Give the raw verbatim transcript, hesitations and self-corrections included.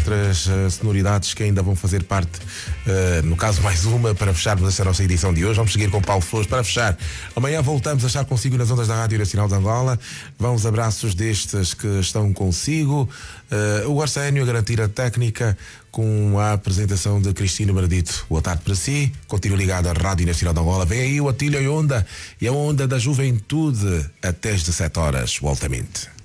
outras uh, sonoridades que ainda vão fazer parte, uh, no caso mais uma, para fecharmos esta nossa edição de hoje. Vamos seguir com Paulo Flores para fechar. Amanhã voltamos a estar consigo nas ondas da Rádio Nacional de Angola. Vamos abraços destes que estão consigo. Uh, o Arsénio a garantir a técnica com a apresentação de Cristina Meredito. Boa tarde para si. Continue ligado à Rádio Nacional de Angola. Vem aí o Atílio e Onda e a Onda da Juventude até às dezessete horas. O Altamente.